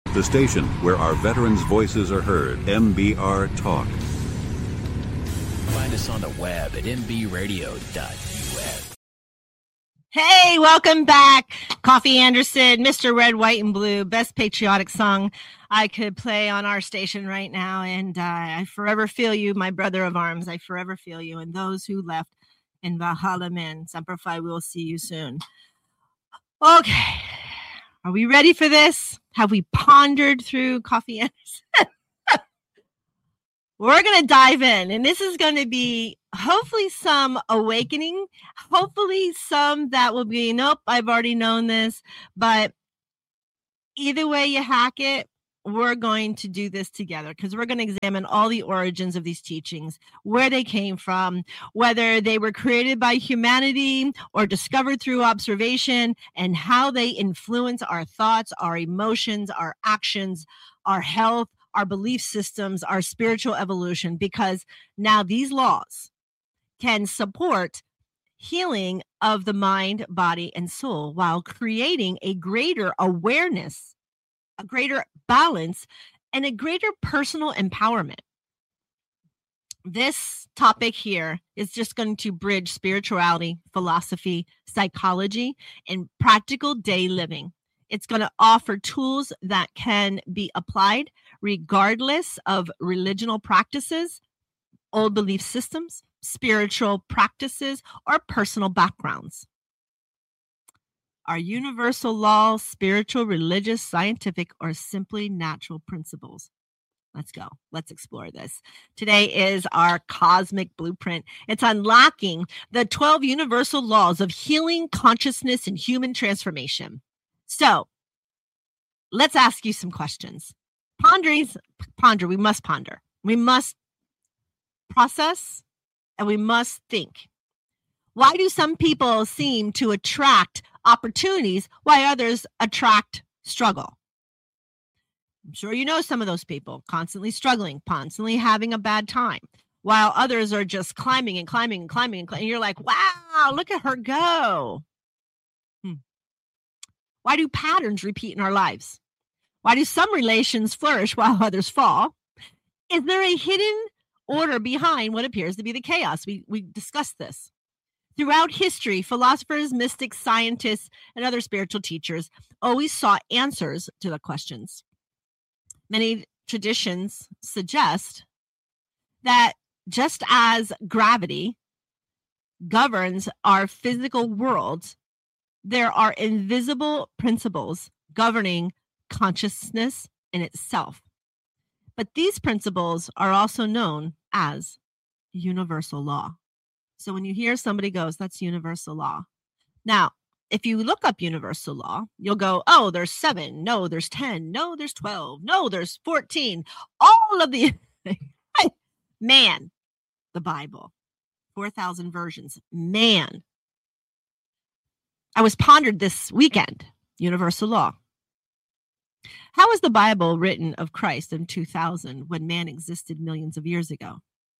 The station where our veterans' voices are heard. MBR Talk. Find us on the web at mbradio.us. Hey, welcome back. Coffee Anderson, Mr. Red, White, and Blue, best patriotic song I could play on our station right now. And I forever feel you, my brother of arms. I forever feel you. And those who left in Valhalla, men, Semper Fi, we'll see you soon. Okay. Are we ready for this? Have we pondered through Coffee Anderson? We're going to dive in, and this is going to be hopefully some awakening, hopefully some that will be, nope, I've already known this, but either way you hack it, we're going to do this together because we're going to examine all the origins of these teachings, where they came from, whether they were created by humanity or discovered through observation, and how they influence our thoughts, our emotions, our actions, our health, our belief systems, our spiritual evolution, because now these laws can support healing of the mind, body, and soul while creating a greater awareness, a greater balance, and a greater personal empowerment. This topic here is just going to bridge spirituality, philosophy, psychology, and practical day living. It's going to offer tools that can be applied regardless of religional practices, old belief systems, spiritual practices, or personal backgrounds. Are universal laws spiritual, religious, scientific, or simply natural principles? Let's go. Let's explore this. Today is our cosmic blueprint. It's unlocking the 12 universal laws of healing, consciousness, and human transformation. So let's ask you some questions. Ponder. We must ponder. We must process, and we must think. Why do some people seem to attract opportunities while others attract struggle? I'm sure you know some of those people, constantly struggling, constantly having a bad time, while others are just climbing and climbing and climbing and climbing. And you're like, wow, look at her go. Why do patterns repeat in our lives? Why do some relations flourish while others fall? Is there a hidden order behind what appears to be the chaos? We discussed this. Throughout history, philosophers, mystics, scientists, and other spiritual teachers always sought answers to the questions. Many traditions suggest that just as gravity governs our physical world, there are invisible principles governing consciousness in itself. But these principles are also known as universal law. So when you hear somebody goes, that's universal law. Now, if you look up universal law, you'll go, oh, there's 7. No, there's 10. No, there's 12. No, there's 14. All of the man, the Bible, 4,000 versions. Man. I was pondered this weekend, universal law. How was the Bible written of Christ in 2000 when man existed millions of years ago?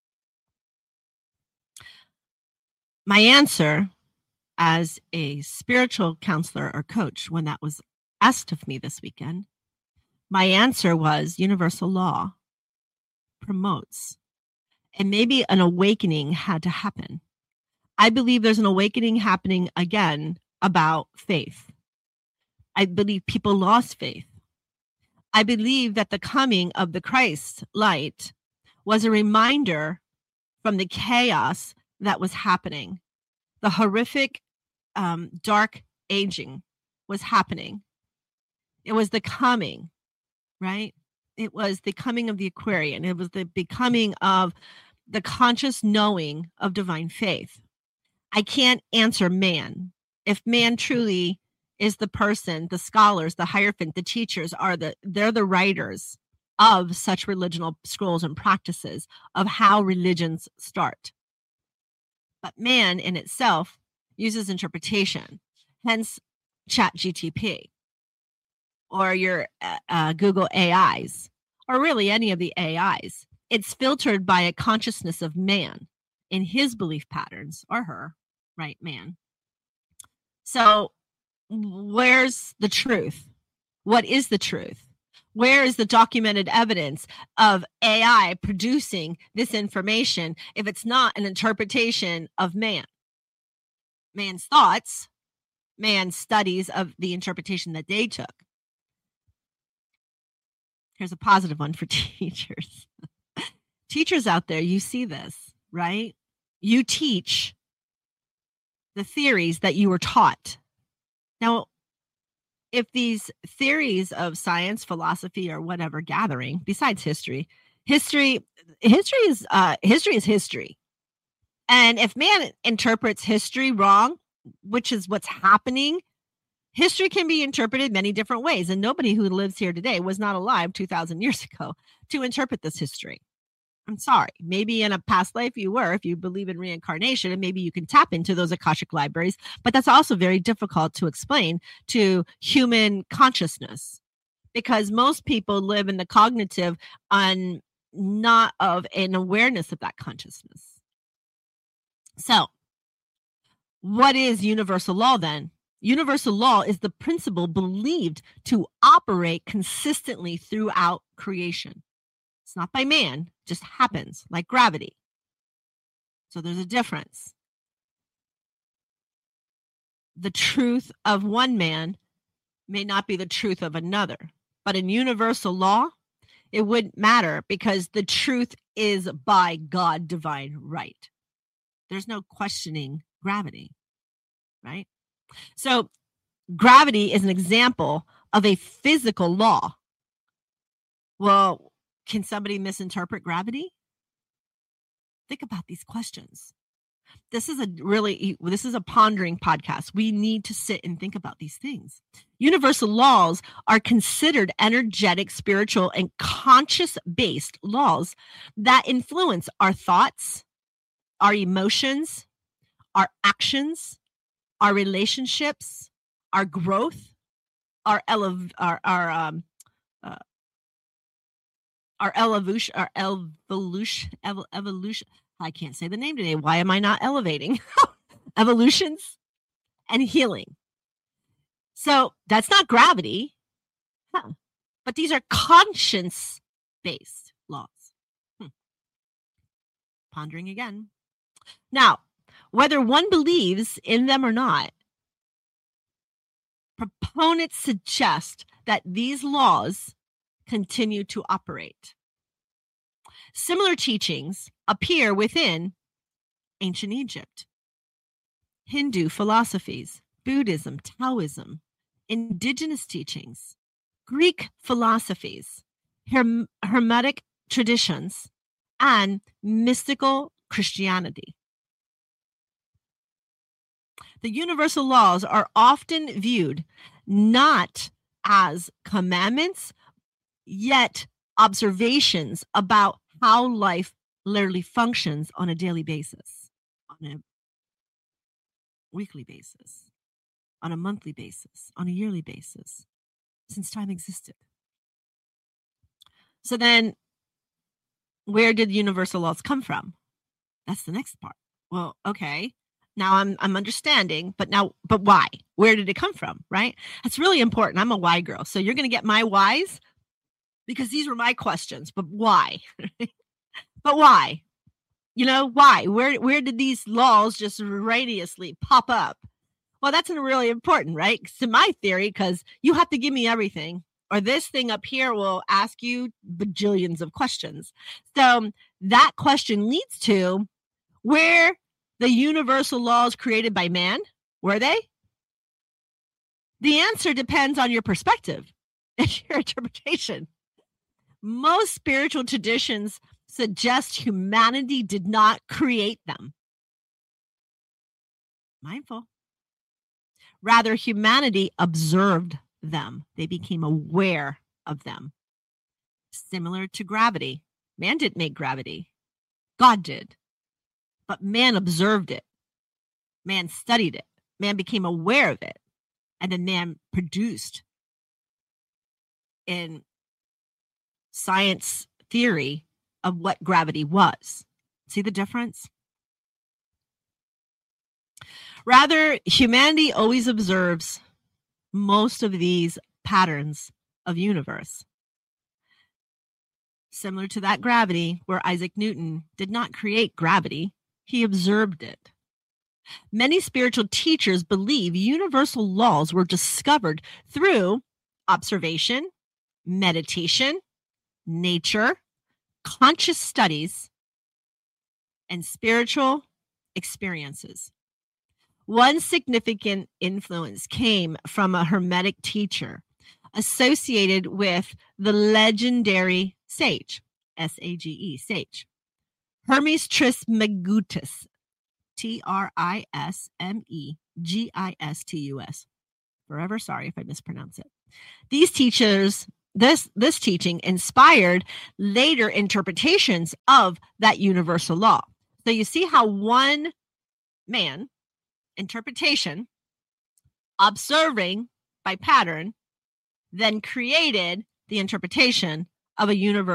My answer as a spiritual counselor or coach, when that was asked of me this weekend, my answer was universal law promotes, and maybe an awakening had to happen. I believe there's an awakening happening again about faith. I believe people lost faith. I believe that the coming of the Christ light was a reminder from the chaos that was happening. The horrific, dark aging was happening. It was the coming, right? It was the coming of the Aquarian. It was the becoming of the conscious knowing of divine faith. I can't answer man. If man truly is the person, the scholars, the hierophant, the teachers they're the writers of such religional scrolls and practices of how religions start. But man in itself uses interpretation, hence ChatGTP or your Google AIs, or really any of the AIs. It's filtered by a consciousness of man in his belief patterns, or her, right, man. So where's the truth? What is the truth? Where is the documented evidence of AI producing this information if it's not an interpretation of man? Man's thoughts, man's studies of the interpretation that they took. Here's a positive one for teachers. Teachers out there, you see this, right? You teach the theories that you were taught. Now, if these theories of science, philosophy, or whatever gathering, besides history is history. And if man interprets history wrong, which is what's happening, history can be interpreted many different ways. And nobody who lives here today was not alive 2,000 years ago to interpret this history. I'm sorry. Maybe in a past life you were, if you believe in reincarnation, and maybe you can tap into those Akashic libraries, but that's also very difficult to explain to human consciousness because most people live in the cognitive on not of an awareness of that consciousness. So what is universal law then? Universal law is the principle believed to operate consistently throughout creation. It's not by man, just happens like gravity. So there's a difference. The truth of one man may not be the truth of another, but in universal law, it wouldn't matter because the truth is by God divine right. There's no questioning gravity, right? So gravity is an example of a physical law. Well, can somebody misinterpret gravity? Think about these questions. This is a pondering podcast. We need to sit and think about these things. Universal laws are considered energetic, spiritual, and conscious-based laws that influence our thoughts, our emotions, our actions, our relationships, our growth, our evolution. I can't say the name today. Why am I not elevating? Evolutions and healing. So that's not gravity, but these are conscience-based laws. Pondering again. Now, whether one believes in them or not, proponents suggest that these laws continue to operate. Similar teachings appear within ancient Egypt, Hindu philosophies, Buddhism, Taoism, indigenous teachings, Greek philosophies, Hermetic traditions, and mystical Christianity. The universal laws are often viewed not as commandments, yet observations about how life literally functions on a daily basis, on a weekly basis, on a monthly basis, on a yearly basis, since time existed. So then, where did universal laws come from? That's the next part. Well, okay. Now I'm understanding, but why? Where did it come from, right? That's really important. I'm a why girl. So you're going to get my whys because these were my questions, but why? But why? Why? Where did these laws just radiously pop up? Well, that's really important, right? To my theory, because you have to give me everything, or this thing up here will ask you bajillions of questions. So that question leads to where the universal laws created by man, were they? The answer depends on your perspective and your interpretation. Most spiritual traditions suggest humanity did not create them. Mindful. Rather, humanity observed them. They became aware of them. Similar to gravity. Man didn't make gravity. God did. But man observed it. Man studied it. Man became aware of it. And then man produced in science theory of what gravity was. See the difference? Rather, humanity always observes most of these patterns of universe. similar to that gravity where Isaac Newton did not create gravity, he observed it. Many spiritual teachers believe universal laws were discovered through observation, meditation, nature, conscious studies, and spiritual experiences. One significant influence came from a Hermetic teacher associated with the legendary sage, S-A-G-E, sage, Hermes Trismegistus, Trismegistus. Forever sorry if I mispronounce it. These teachers, this teaching inspired later interpretations of that universal law. So you see how one man, interpretation, observing by pattern, then created the interpretation of a universal